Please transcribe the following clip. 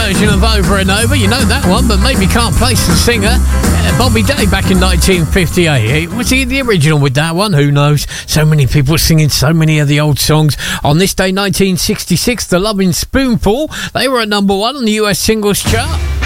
version of Over and Over. You know that one, but maybe can't place the singer. Bobby Day back in 1958. Was he the original with that one? Who knows? So many people singing so many of the old songs. On this day, 1966, The Lovin' Spoonful. They were at number 1 on the US singles chart.